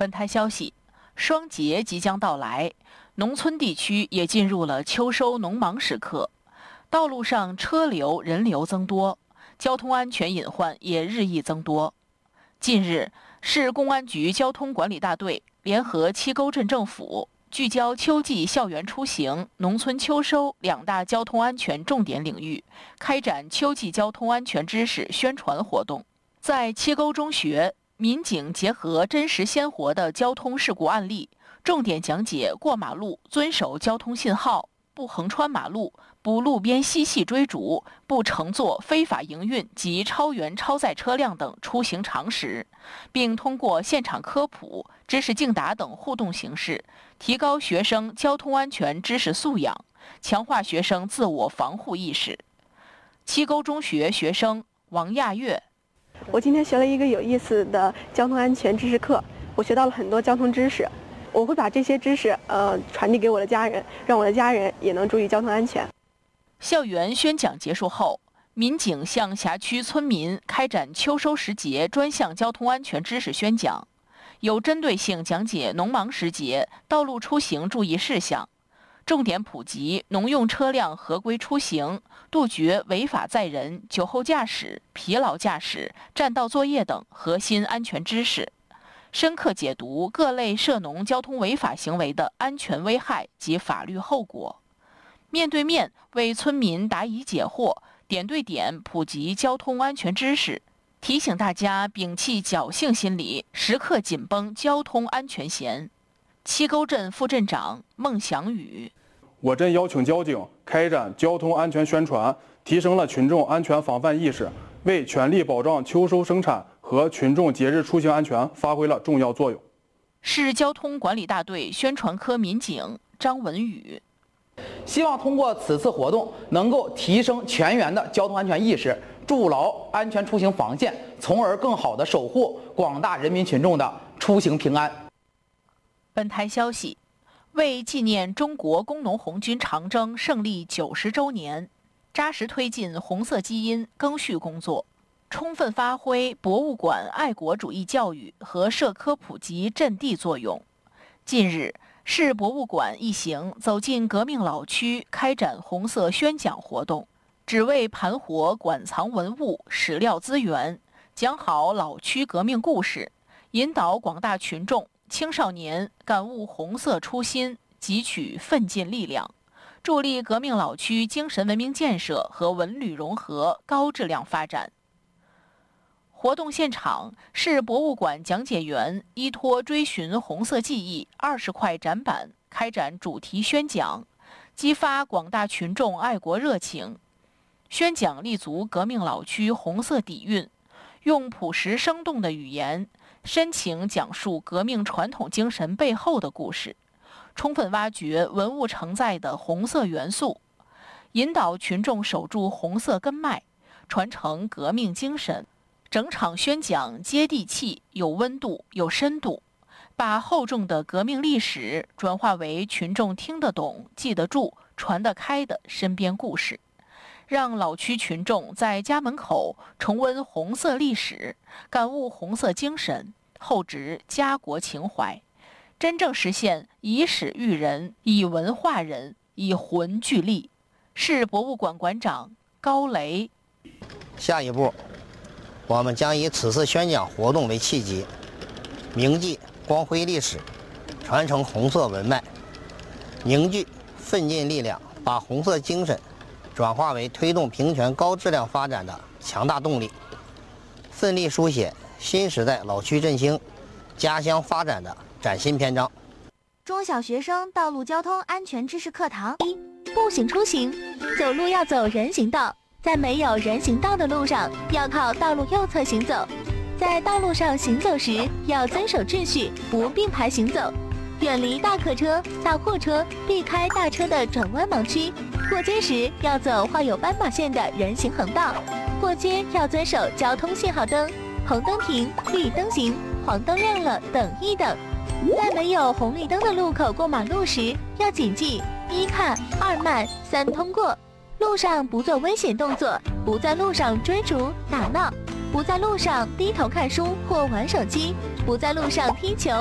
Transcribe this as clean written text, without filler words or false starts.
本台消息，双节即将到来，农村地区也进入了秋收农忙时刻，道路上车流人流增多，交通安全隐患也日益增多。近日，市公安局交通管理大队联合七沟镇政府，聚焦秋季校园出行、农村秋收两大交通安全重点领域，开展秋季交通安全知识宣传活动。在七沟中学，民警结合真实鲜活的交通事故案例，重点讲解过马路遵守交通信号、不横穿马路、不路边嬉戏追逐、不乘坐非法营运及超员超载车辆等出行常识，并通过现场科普、知识竞答等互动形式，提高学生交通安全知识素养，强化学生自我防护意识。七沟中学学生王亚月： 我今天学了一个有意思的交通安全知识课，我学到了很多交通知识，我会把这些知识传递给我的家人，让我的家人也能注意交通安全。 校园宣讲结束后，民警向辖区村民开展秋收时节专项交通安全知识宣讲，有针对性讲解农忙时节道路出行注意事项，重点普及农用车辆合规出行，杜绝违法载人、酒后驾驶、疲劳驾驶、占道作业等核心安全知识，深刻解读各类涉农交通违法行为的安全危害及法律后果。面对面为村民答疑解惑，点对点普及交通安全知识，提醒大家摒弃侥幸心理，时刻紧绷交通安全弦。七沟镇副镇长孟祥宇： 我镇邀请交警开展交通安全宣传，提升了群众安全防范意识，为全力保障秋收生产和群众节日出行安全发挥了重要作用。 市交通管理大队宣传科民警张文宇： 希望通过此次活动，能够提升全员的交通安全意识，筑牢安全出行防线，从而更好地守护广大人民群众的出行平安。 本台消息，为纪念中国工农红军长征胜利90周年，扎实推进红色基因赓续工作，充分发挥博物馆爱国主义教育和社科普及阵地作用。近日，市博物馆一行走进革命老区，开展红色宣讲活动，只为盘活馆藏文物、史料资源，讲好老区革命故事，引导广大群众、青少年感悟红色初心，汲取奋进力量，助力革命老区精神文明建设和文旅融合高质量发展。活动现场，市博物馆讲解员依托追寻红色记忆20块展板，开展主题宣讲，激发广大群众爱国热情。宣讲立足革命老区红色底蕴，用朴实生动的语言，深情讲述革命传统精神背后的故事，充分挖掘文物承载的红色元素，引导群众守住红色根脉，传承革命精神。整场宣讲接地气、有温度、有深度，把厚重的革命历史转化为群众听得懂、记得住、传得开的身边故事，让老区群众在家门口重温红色历史，感悟红色精神，厚植家国情怀，真正实现以史育人、以文化人、以魂聚力。市博物馆馆长高雷： 下一步，我们将以此次宣讲活动为契机，铭记光辉历史，传承红色文脉，凝聚奋进力量，把红色精神转化为推动平权高质量发展的强大动力，奋力书写新时代老区振兴、家乡发展的崭新篇章。 中小学生道路交通安全知识课堂：步行出行，走路要走人行道，在没有人行道的路上，要靠道路右侧行走。在道路上行走时，要遵守秩序，不并排行走，远离大客车、大货车，避开大车的转弯盲区。过街时要走画有斑马线的人行横道，过街要遵守交通信号灯，红灯停，绿灯行，黄灯亮了等一等。在没有红绿灯的路口过马路时，要谨记1看2慢3通过。路上不做危险动作，不在路上追逐打闹，不在路上低头看书或玩手机，不在路上踢球。